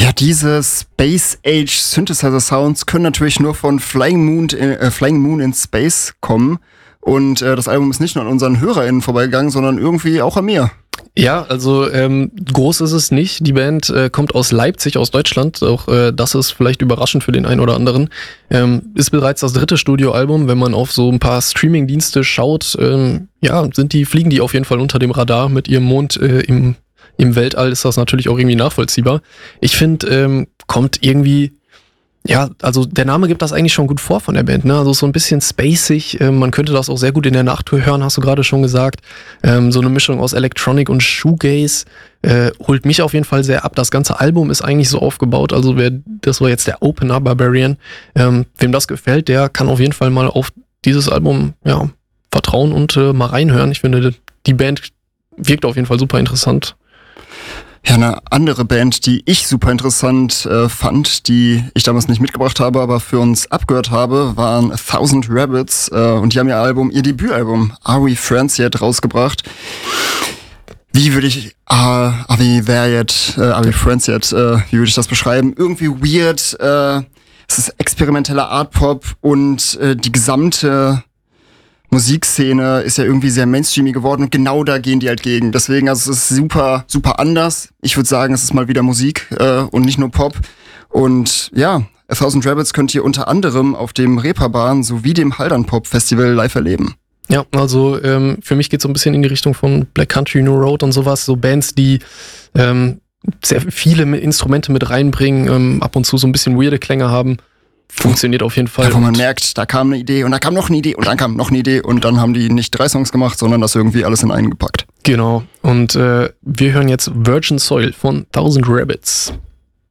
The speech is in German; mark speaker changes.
Speaker 1: Ja, diese Space Age Synthesizer Sounds können natürlich nur von Flying Moon in Space kommen. Und das Album ist nicht nur an unseren HörerInnen vorbeigegangen, sondern irgendwie auch an mir.
Speaker 2: Ja, also groß ist es nicht. Die Band kommt aus Leipzig, aus Deutschland. Auch das ist vielleicht überraschend für den einen oder anderen. Ist bereits das 3. Studioalbum. Wenn man auf so ein paar Streaming-Dienste schaut, fliegen die auf jeden Fall unter dem Radar mit ihrem Mond im Weltall. Ist das natürlich auch irgendwie nachvollziehbar. Ich finde, kommt irgendwie... Ja, also der Name gibt das eigentlich schon gut vor von der Band, ne? Also so ein bisschen spacig, man könnte das auch sehr gut in der Nacht hören, hast du gerade schon gesagt. So eine Mischung aus Electronic und Shoegaze holt mich auf jeden Fall sehr ab. Das ganze Album ist eigentlich so aufgebaut, also das war jetzt der Opener, Barbarian. Wem das gefällt, der kann auf jeden Fall mal auf dieses Album vertrauen und mal reinhören. Ich finde, die Band wirkt auf jeden Fall super interessant.
Speaker 1: Ja, eine andere Band, die ich super interessant fand, die ich damals nicht mitgebracht habe, aber für uns abgehört habe, waren 1000 Rabbits und die haben ihr Debütalbum Are We Friends Yet rausgebracht. Wie würde ich Are We Friends Yet, wie würde ich das beschreiben? Irgendwie weird, es ist experimenteller Art-Pop und die gesamte Musikszene ist ja irgendwie sehr mainstreamig geworden und genau da gehen die halt gegen. Deswegen, also es ist super, super anders. Ich würde sagen, es ist mal wieder Musik und nicht nur Pop. Und ja, 1000 Rabbits könnt ihr unter anderem auf dem Reeperbahn sowie dem Haldern Pop Festival live erleben.
Speaker 2: Ja, also für mich geht es so ein bisschen in die Richtung von Black Country New Road und sowas. So Bands, die sehr viele Instrumente mit reinbringen, ab und zu so ein bisschen weirde Klänge haben. Funktioniert auf jeden Fall.
Speaker 1: Ja, wo man merkt, da kam eine Idee und da kam noch eine Idee und dann kam noch eine Idee und dann haben die nicht 3 Songs gemacht, sondern das irgendwie alles in einen gepackt.
Speaker 2: Genau. Und wir hören jetzt Virgin Soil von 1000 Rabbits.